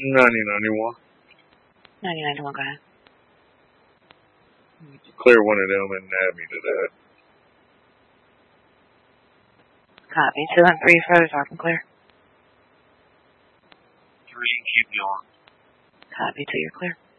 9091. 9091, go ahead. Clear one of them and add me to that. Copy. 213 further, talking clear. 3, keep going. Copy, 2, you're clear.